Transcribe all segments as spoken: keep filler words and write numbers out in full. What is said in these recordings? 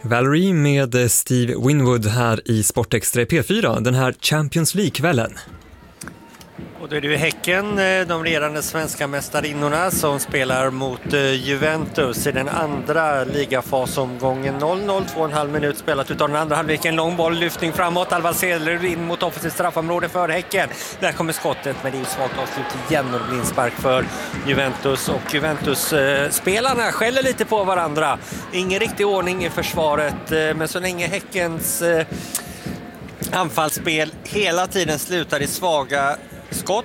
Valerie med Steve Winwood här i Sportextra P fyra, den här Champions League-kvällen. Och då är det ju Häcken, de regerande svenska mästarinnorna, som spelar mot Juventus i den andra ligafasomgången. noll noll, två och en halv minut spelat utav den andra halvleken. Lång boll, lyftning framåt, Alva Sedler in mot offensivt straffområde för Häcken. Där kommer skottet, men det är ju svagt avslut igen och det blir en spark för Juventus. Och Juventus-spelarna skäller lite på varandra. Ingen riktig ordning i försvaret, men så länge Häckens anfallsspel hela tiden slutar i svaga skott,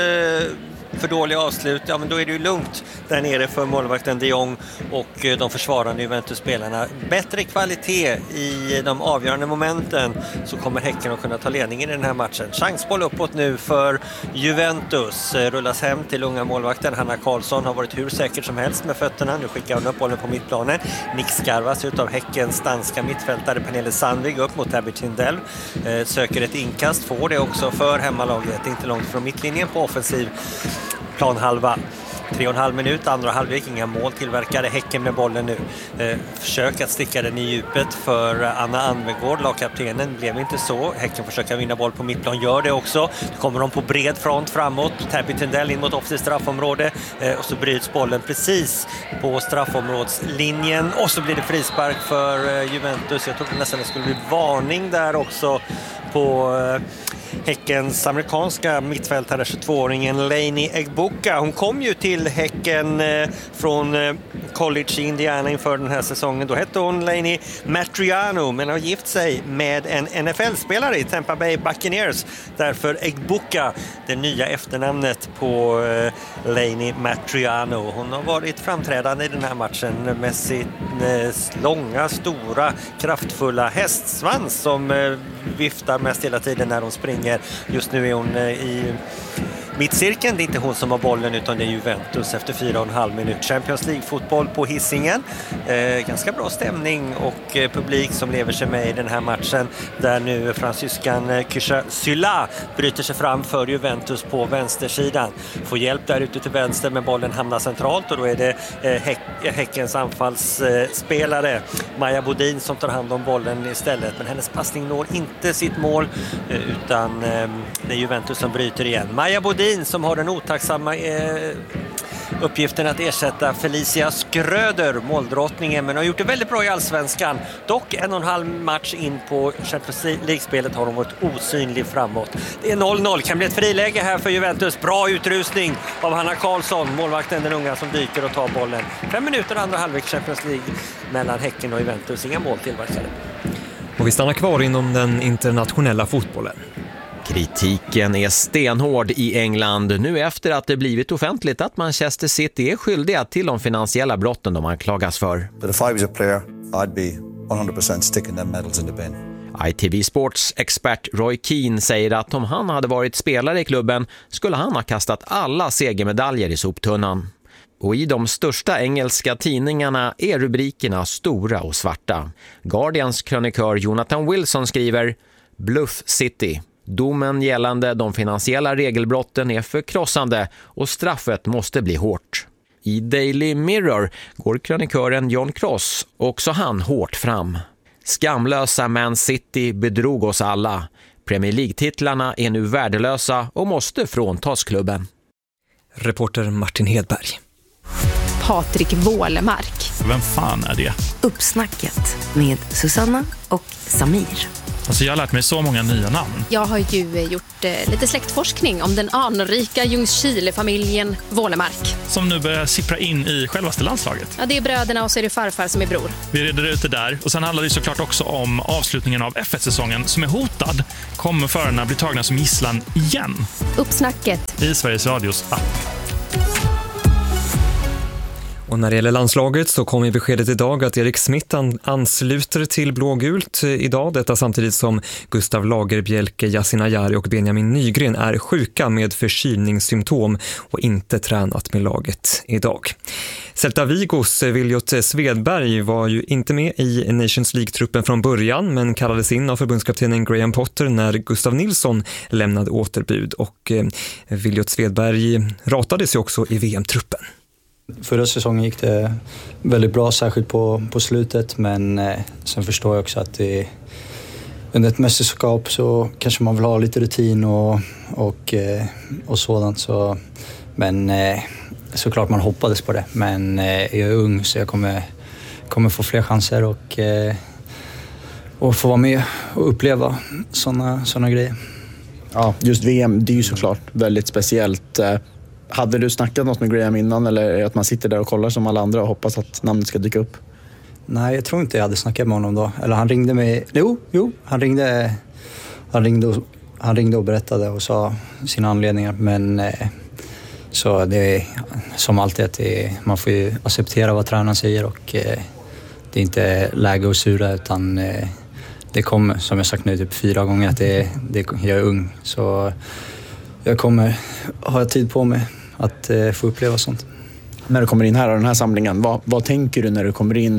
för dåliga avslut, ja men då är det ju lugnt där nere för målvakten De Jong och de försvarande Juventus-spelarna. Bättre kvalitet i de avgörande momenten, så kommer Häcken att kunna ta ledningen i den här matchen. Chansboll uppåt nu för Juventus, rullas hem till unga målvakten Hanna Karlsson, har varit hur säker som helst med fötterna. Nu skickar hon upp bollen på mittplanen. Nick skarvas utav Häckens danska mittfältare Pernille Sandvig upp mot Tabby Tindell. Eh, söker ett inkast, får det också för hemmalaget, inte långt från mittlinjen på offensiv planhalva. Tre och en halv minut, andra halvlek, inga mål tillverkade. Häcken med bollen nu. Eh, försök att sticka den i djupet för Anna Anvegård, lagkaptenen. Blev inte så. Häcken försöker vinna boll på mittplan, gör det också. Då kommer de på bred front framåt. Tabby Tindell in mot offensivt straffområde. Eh, och så bryts bollen precis på straffområdslinjen. Och så blir det frispark för eh, Juventus. Jag trodde nästan det skulle bli varning där också på eh, Häckens amerikanska mittfältare, tjugotvååringen Lainey Egbuka. Hon kom ju till Häcken eh, från eh, college i Indiana inför den här säsongen. Då hette hon Lainey Matriano, men har gift sig med en N F L-spelare i Tampa Bay Buccaneers. Därför Egbuka, det nya efternamnet på eh, Lainey Matriano. Hon har varit framträdande i den här matchen med sin eh, långa, stora, kraftfulla hästsvans som eh, viftar mest hela tiden när hon springer. Just nu är hon i mittcirkeln. Det är inte hon som har bollen, utan det är Juventus efter fyra och en halv minut. Champions League-fotboll på Hisingen. Eh, ganska bra stämning och eh, publik som lever sig med i den här matchen, där nu fransyskan eh, Kysha Sylla bryter sig fram för Juventus på vänstersidan. Får hjälp där ute till vänster, men bollen hamnar centralt, och då är det eh, Häck- Häckens anfallsspelare eh, Maja Bodin som tar hand om bollen istället. Men hennes passning når inte sitt mål, eh, utan eh, det är Juventus som bryter igen. Maja Bodin som har den otacksamma eh, uppgiften att ersätta Felicia Skröder, måldrottningen, men har gjort det väldigt bra i Allsvenskan. Dock en och en halv match in på Champions League-spelet har hon varit osynlig framåt. Det är noll noll, kan bli ett friläge här för Juventus. Bra utrustning av Hanna Karlsson, målvakten den unga som dyker och tar bollen. Fem minuter andra halvlek Champions League mellan Häcken och Juventus. Inga mål tillverkade. Och vi stannar kvar inom den internationella fotbollen. Kritiken är stenhård i England nu efter att det blivit offentligt att Manchester City är skyldiga till de finansiella brotten de anklagas för. But if I was a player, I'd be one hundred percent sticking them medals in the bin. I T V Sports expert Roy Keane säger att om han hade varit spelare i klubben skulle han ha kastat alla segermedaljer i soptunnan. Och i de största engelska tidningarna är rubrikerna stora och svarta. Guardians krönikör Jonathan Wilson skriver: Bluff City. Domen gällande de finansiella regelbrotten är förkrossande och straffet måste bli hårt. I Daily Mirror går krönikören John Cross också han hårt fram. Skamlösa Man City bedrog oss alla. Premier League-titlarna är nu värdelösa och måste fråntas klubben. Reporter Martin Hedberg. Patrik Wålemark. Vem fan är det? Uppsnacket med Susanna och Samir. Alltså jag har lärt mig så många nya namn. Jag har ju gjort eh, lite släktforskning om den anrika Ljungskile-familjen Wålemark. Som nu börjar sippra in i självaste landslaget. Ja, det är bröderna och så är det farfar som är bror. Vi reder ut det där. Och sen handlar det såklart också om avslutningen av F ett-säsongen som är hotad. Kommer förarna bli tagna som gisslan igen? Uppsnacket i Sveriges Radios app. Och när det gäller landslaget så kom i beskedet idag att Erik Smith ansluter till blågult idag. Detta samtidigt som Gustav Lagerbielke, Yasin Ayari och Benjamin Nygren är sjuka med förkylningssymptom och inte tränat med laget idag. Celta Vigos Viljot Svedberg var ju inte med i Nations League-truppen från början, men kallades in av förbundskaptenen Graham Potter när Gustav Nilsson lämnade återbud, och Viljot Svedberg ratades ju också i V M-truppen. Förra säsongen gick det väldigt bra, särskilt på, på slutet. Men eh, sen förstår jag också att det, under ett mästerskap så kanske man vill ha lite rutin och, och, eh, och sådant. Så, men eh, såklart man hoppades på det. Men eh, jag är ung så jag kommer, kommer få fler chanser och, eh, och få vara med och uppleva såna, såna grejer. Ja, just V M, det är ju såklart väldigt speciellt. Hade du snackat något med Graham innan eller är det att man sitter där och kollar som alla andra och hoppas att namnet ska dyka upp? Nej, jag tror inte jag hade snackat med honom då. Eller han ringde mig... Jo, jo han ringde, han ringde, och, han ringde och berättade och sa sina anledningar. Men eh, så det är som alltid att det är, man får ju acceptera vad tränaren säger och eh, det är inte läge att sura utan eh, det kommer, som jag sagt nu typ fyra gånger, att det, det, jag är ung. Så jag kommer ha tid på mig att eh, få uppleva sånt. När du kommer in här och den här samlingen, vad, vad tänker du när du kommer in?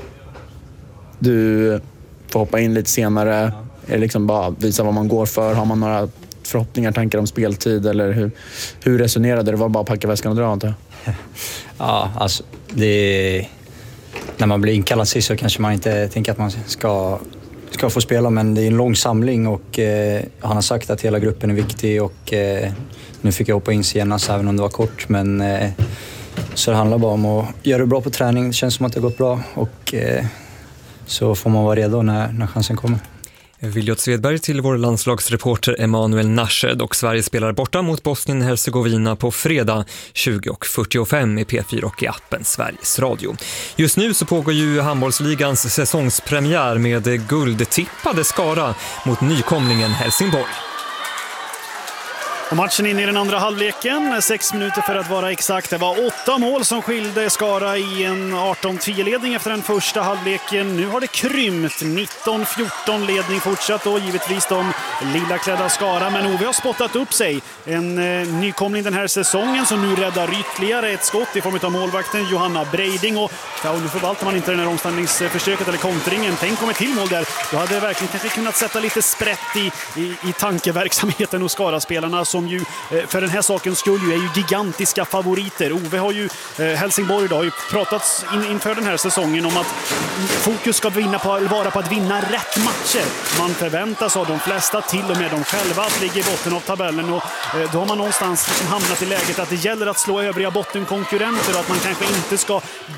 Du får hoppa in lite senare. Ja. Är det liksom bara visa vad man går för? Har man några förhoppningar, tankar om speltid? Eller hur, hur resonerade du? Var bara att packa väskan och dra, inte? Ja, alltså det, när man blir inkallad sist så kanske man inte tänker att man ska, ska få spela. Men det är en lång samling och eh, han har sagt att hela gruppen är viktig. Och eh, nu fick jag hoppa in senast även om det var kort. Men eh, så det handlar bara om att göra det bra på träning. Det känns som att det har gått bra och eh, så får man vara redo när, när chansen kommer. Viljot Svedberg till vår landslagsreporter Emanuel Nashed, och Sverige spelar borta mot Bosnien-Hercegovina på fredag tjugo och fyrtiofem i P fyra och i appen Sveriges Radio. Just nu så pågår ju handbollsligans säsongspremiär med guldtippade Skara mot nykomlingen Helsingborg. Och matchen in i den andra halvleken, sex minuter för att vara exakt. Det var åtta mål som skilde Skara i en arton tio-ledning efter den första halvleken. Nu har det krympt, nitton fjorton ledning fortsatt och givetvis de lilla klädda Skara. Men Ove har spottat upp sig. En eh, nykomling den här säsongen som nu räddar ytterligare ett skott i form av målvakten Johanna Breiding. Och ja, nu förvaltar man inte den här omställningsförsöket eller kontringen. Tänk om ett till mål där. Då hade verkligen kanske kunnat sätta lite sprätt i, i, i tankeverksamheten hos Skara-spelarna som ju för den här saken skulle ju är ju gigantiska favoriter. Ove har ju eh, Helsingborg idag har ju pratat in, inför den här säsongen om att fokus ska vinna på, vara på att vinna rätt matcher. Man förväntas av de flesta, till och med de själva, att ligga i botten av tabellen och eh, då har man någonstans liksom hamnat i läget att det gäller att slå övriga bottenkonkurrenter och att man kanske inte ska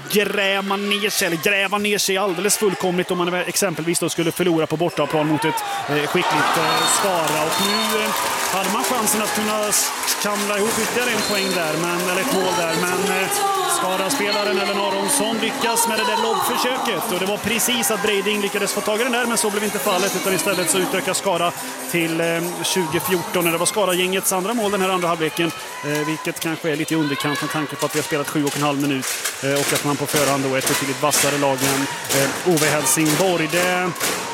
gräva ner sig eller gräva ner sig alldeles fullkomligt om man exempelvis då skulle förlora på bortaplan mot ett eh, skickligt eh, Skara. Och nu eh, hade man chansen att kunna kamla ihop ytterligare en poäng där, men, eller ett mål där, men eh, Skara-spelaren Ellen Aronsson lyckas med det där lobbförsöket och det var precis att Breiding lyckades få tag i den där, men så blev inte fallet utan istället så utökar Skara till eh, tjugo fjorton när det var Skara-gängets andra mål den här andra halvleken, eh, vilket kanske är lite i underkant med tanke på att vi har spelat sju och en halv minut eh, och att man på förhand då är ett betydligt vassare lag än eh, Ove Helsingborg. Det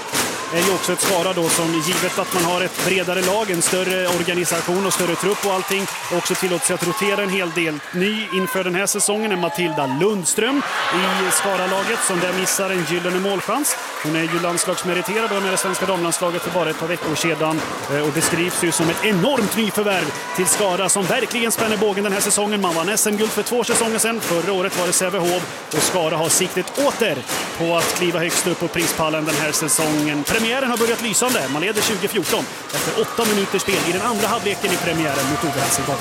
är ju också ett Skara då som givet att man har ett bredare lag, en större organisation och större trupp och allting också tillåter sig att rotera en hel del. Ny inför den här säsongen är Matilda Lundström i Skara-laget som där missar en gyllene målchans. Hon är ju landslagsmeriterad och med det svenska damlandslaget för bara ett par veckor sedan och beskrivs ju som ett enormt nyförvärv till Skara som verkligen spänner bågen den här säsongen. Man vann S M-guld för två säsonger sedan. Förra året var det Sävehof och Skara har siktet åter på att kliva högst upp på prispallen den här säsongen. Premiären har börjat lysande. Man leder tjugo fjorton efter åtta minuters spel i den andra halvleken i premiären mot Ove Helsingborg.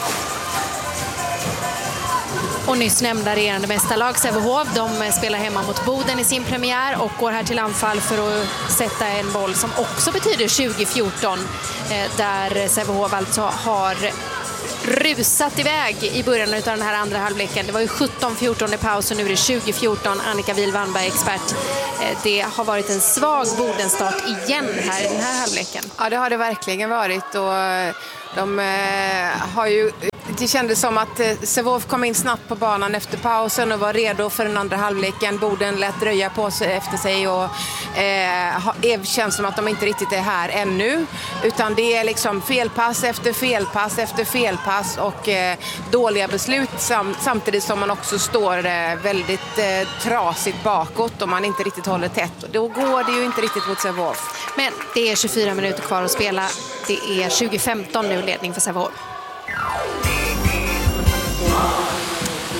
Och nyss nämnda regerande mästarlag Sävehof, de spelar hemma mot Boden i sin premiär och går här till anfall för att sätta en boll som också betyder tjugo fjorton, där Sävehof alltså har rusat iväg i början av den här andra halvleken. Det var ju sjutton fjorton i paus och nu är det tjugo fjorton. Annika Wihl-Wannberg, expert. Det har varit en svag Bodenstart igen här i den här halvleken. Ja, det har det verkligen varit och de eh, har ju det kändes som att eh, Sävehof kom in snabbt på banan efter pausen och var redo för den andra halvleken. Boden lät dröja på sig efter sig och eh, känns som att de inte riktigt är här ännu. Utan det är liksom felpass efter felpass efter felpass och eh, dåliga beslut sam- samtidigt som man också står eh, väldigt eh, trasigt bakåt och man inte riktigt håller tätt. Då går det ju inte riktigt mot Sävehof. Men det är tjugofyra minuter kvar att spela. Det är tjugo femton nu ledning för Sävehof.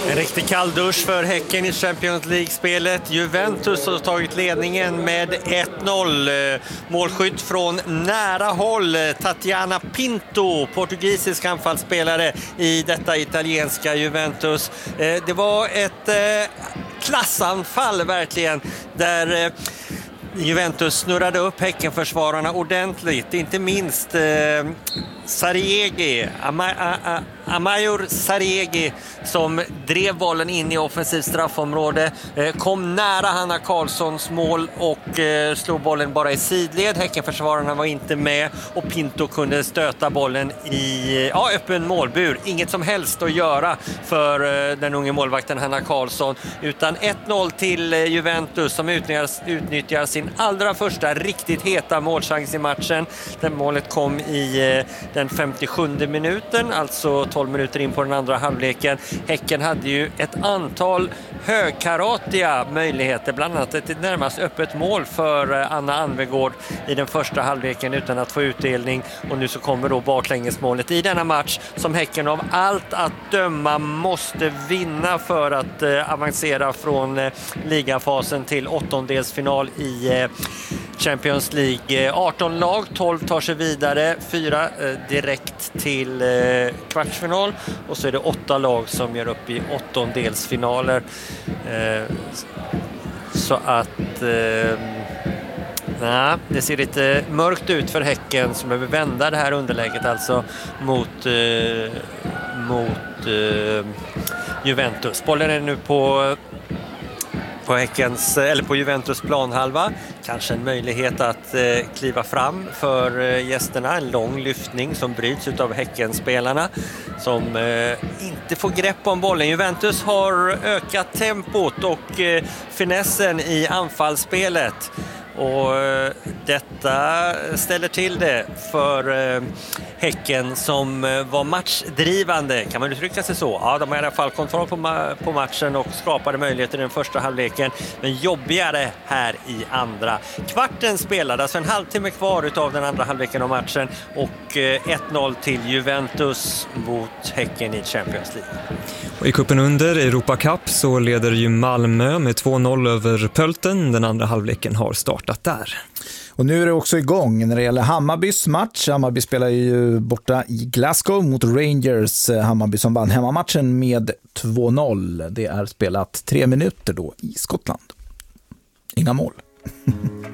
En riktig kalldusch för Häcken i Champions League-spelet. Juventus har tagit ledningen med ett noll. Målskytt från nära håll. Tatiana Pinto, portugisisk anfallsspelare i detta italienska Juventus. Det var ett klassanfall verkligen, där Juventus snurrade upp Häckenförsvararna ordentligt. Inte minst eh, Sarriegi, Ama, a, a, Amajor Sarriegi, som drev bollen in i offensivt straffområde, eh, kom nära Hanna Karlssons mål och eh, slog bollen bara i sidled. Häckenförsvararna var inte med och Pinto kunde stöta bollen i ja, öppen målbur. Inget som helst att göra för eh, den unge målvakten Hanna Karlsson, utan ett noll till eh, Juventus, som utnyttjar, utnyttjar sin allra första riktigt heta målchans i matchen. Det målet kom i eh, den femtiosjunde minuten, alltså tolv minuter in på den andra halvleken. Häcken hade ju ett antal högkaratiga möjligheter, bland annat ett närmast öppet mål för Anna Anvegård i den första halvleken utan att få utdelning, och nu så kommer då baklängesmålet i denna match som Häcken av allt att döma måste vinna för att eh, avancera från eh, ligafasen till åttondelsfinal i eh, Champions League. arton lag, tolv tar sig vidare, fyra eh, direkt till eh, kvartsfinal, och så är det åtta lag som gör upp i åttondelsfinaler. Eh, så att eh, nej, det ser lite mörkt ut för Häcken, som behöver vända det här underläget alltså mot eh, mot eh, Juventus. Bollen är nu på på Häckens, eller på Juventus planhalva. Kanske en möjlighet att eh, kliva fram för eh, gästerna. En lång lyftning som bryts av Häckenspelarna som eh, inte får grepp om bollen. Juventus har ökat tempot och eh, finessen i anfallsspelet. Och eh, detta ställer till det för eh, Häcken, som eh, var matchdrivande, kan man uttrycka sig så. Ja, de har i alla fall kontroll på, ma- på matchen och skapade möjligheter i den första halvleken, men jobbigare här i andra. Kvarten spelade, alltså en halvtimme kvar utav den andra halvleken av matchen, och eh, ett noll till Juventus mot Häcken i Champions League. Och i kuppen under Europa Cup så leder ju Malmö med två noll över Pölten. Den andra halvleken har startat där. Och nu är det också igång när det gäller Hammarbys match. Hammarby spelar ju borta i Glasgow mot Rangers. Hammarby som vann hemmamatchen med två noll. Det är spelat tre minuter då i Skottland. Inga mål.